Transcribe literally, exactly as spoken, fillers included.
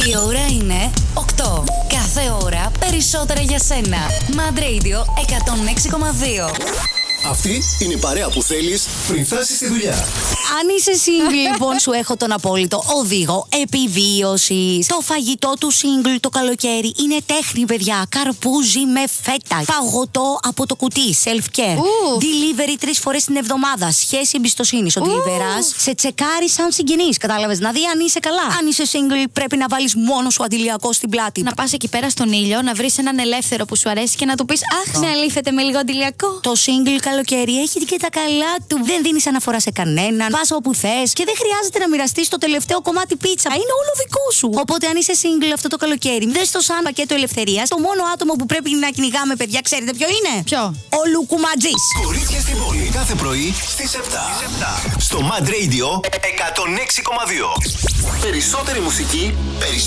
Η ώρα είναι οκτώ. Κάθε ώρα περισσότερα για σένα. Mad Radio εκατόν έξι κόμμα δύο. Αυτή είναι η παρέα που θέλεις πριν φτάσεις στη δουλειά. Αν είσαι single, λοιπόν, σου έχω τον απόλυτο οδηγό επιβίωσης. Το φαγητό του single το καλοκαίρι είναι τέχνη, παιδιά. Καρπούζι με φέτα. Παγωτό από το κουτί. Self-care. Ου. Delivery τρεις φορές την εβδομάδα. Σχέση εμπιστοσύνης. Ο deliverás σε τσεκάρει σαν συγγενής. Κατάλαβες, να δει αν είσαι καλά. Αν είσαι single, πρέπει να βάλεις μόνο σου αντιλιακό στην πλάτη. Να πας εκεί πέρα στον ήλιο, να βρεις έναν ελεύθερο που σου αρέσει και να του πεις αχ, με αλήθετε με λίγο αντιλιακό. Το single καλοκαίρι έχει και τα καλά του. Δεν δίνεις αναφορά σε κανέναν. Πας όπου θες και δεν χρειάζεται να μοιραστείς το τελευταίο κομμάτι πίτσα. Είναι όλο δικό σου. Οπότε, αν είσαι single αυτό το καλοκαίρι, δες το σαν πακέτο ελευθερίας. Το μόνο άτομο που πρέπει να κυνηγάμε, παιδιά, ξέρετε ποιο είναι? Ποιο? Ο Λουκουματζής. Κορίτσια στην πόλη. Κάθε πρωί στις επτά. Στο Mad Radio εκατόν έξι κόμμα δύο. Περισσότερη μουσική, περισσότερη